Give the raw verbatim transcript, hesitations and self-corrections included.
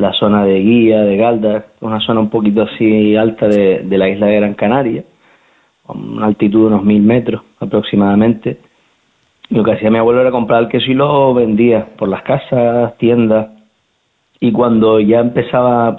la zona de Guía, de Galdas, una zona un poquito así alta de, de la isla de Gran Canaria, a una altitud de unos mil metros aproximadamente. Lo que hacía mi abuelo era comprar el queso y lo vendía por las casas, tiendas, y cuando ya empezaba